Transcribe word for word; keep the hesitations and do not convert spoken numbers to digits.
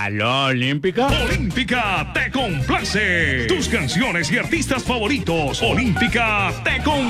¿Aló, Olímpica? Olímpica te complace. Tus canciones y artistas favoritos. Olímpica te complace.